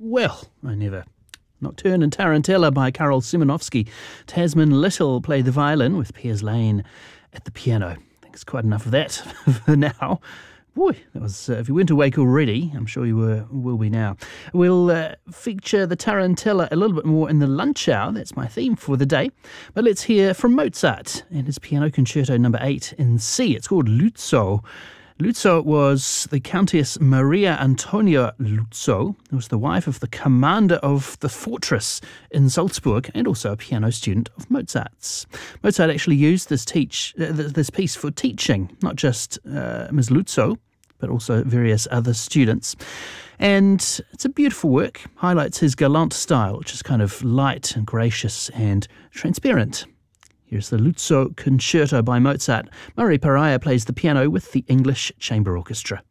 Well, I never. Nocturne and Tarantella by Karol Szymanowski. Tasman Little played the violin with Piers Lane at the piano. I think it's quite enough of that for now. Boy, that was, if you weren't awake already, I'm sure you will be now. We'll feature the Tarantella a little bit more in the lunch hour. That's my theme for the day. But let's hear from Mozart and his Piano Concerto No. 8 in C. It's called Luzzo. Luzzo was the Countess Maria Antonia Luzzo, who was the wife of the commander of the fortress in Salzburg and also a piano student of Mozart's. Mozart actually used this piece for teaching, not just Ms. Luzzo, but also various other students. And it's a beautiful work, highlights his galant style, which is kind of light and gracious and transparent. Here's the Luzzo Concerto by Mozart. Murray Pariah plays the piano with the English Chamber Orchestra.